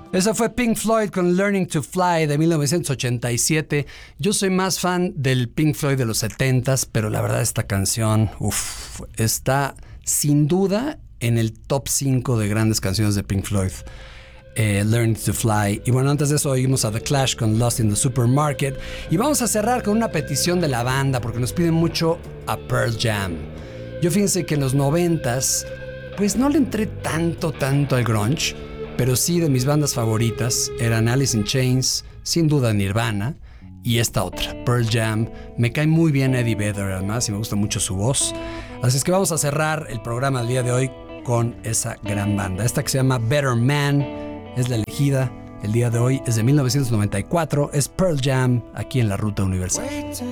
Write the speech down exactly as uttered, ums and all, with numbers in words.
Esa fue Pink Floyd con Learning to Fly de mil novecientos ochenta y siete. Yo soy más fan del Pink Floyd de los setentas, pero la verdad esta canción, uff, está sin duda en el top cinco de grandes canciones de Pink Floyd. Eh, Learning to Fly. Y bueno, antes de eso oímos a The Clash con Lost in the Supermarket. Y vamos a cerrar con una petición de la banda porque nos piden mucho a Pearl Jam. Yo fíjense que en los noventas, pues no le entré tanto, tanto al grunge, pero sí de mis bandas favoritas eran Alice in Chains, sin duda Nirvana, y esta otra, Pearl Jam. Me cae muy bien Eddie Vedder además y me gusta mucho su voz. Así es que vamos a cerrar el programa del día de hoy con esa gran banda. Esta que se llama Better Man es la elegida el día de hoy, es de mil novecientos noventa y cuatro, es Pearl Jam aquí en la Ruta Universal.